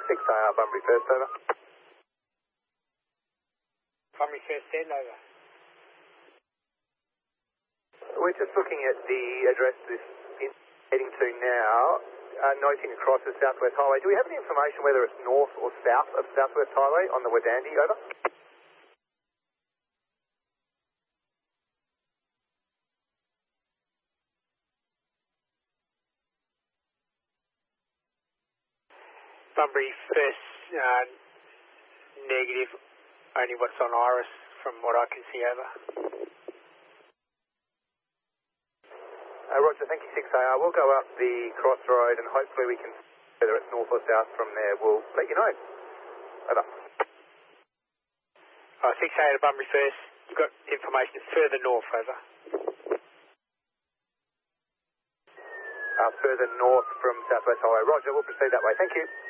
6AR, Bunbury First, over. Bunbury First, send over. We're just looking at the address this is heading to now, noting across the South West Highway. Do we have any information whether it's north or south of South West Highway on the Wadandi, over? Bunbury First, negative, only what's on Iris from what I can see, over. Roger, thank you, 6AR. We'll go up the crossroad and hopefully we can see whether it's north or south from there. We'll let you know. Over. 6AR to Bunbury First, you've got information further north, over. Further north from South West Highway. Roger, we'll proceed that way. Thank you.